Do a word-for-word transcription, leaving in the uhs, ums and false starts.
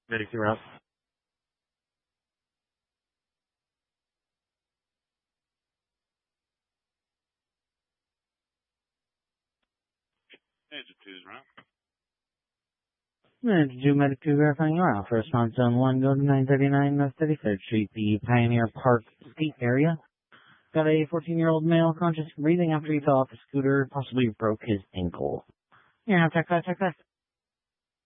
Ready to route. Agent two's route. Minute two, Medic two verifying your route. First on zone one, go to nine thirty-nine North thirty-third Street, the Pioneer Park Skate area. Got a fourteen-year-old male conscious breathing after he fell off a scooter, possibly broke his ankle. Yeah, check that, check that.